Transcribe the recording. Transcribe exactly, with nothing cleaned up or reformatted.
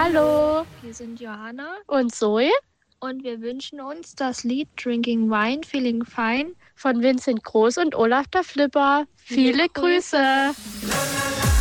Hallo Wir sind Johanna und Zoe und wir wünschen uns das Lied Drinking Wine, Feeling Fine von Vincent Groß und Olaf der Flipper. Viele, Viele Grüße. Grüße.